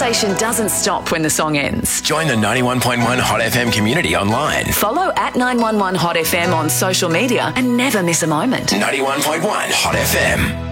conversation doesn't stop when the song ends. Join the 91.1 Hot FM community online. Follow at 911 Hot FM on social media and never miss a moment. 91.1 Hot FM.